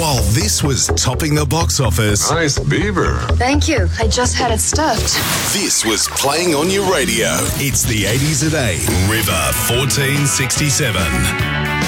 While this was topping the box office, Nice beaver. Thank you. I just had it stuffed. this was playing on your radio. It's the 80s at 8, River 1467.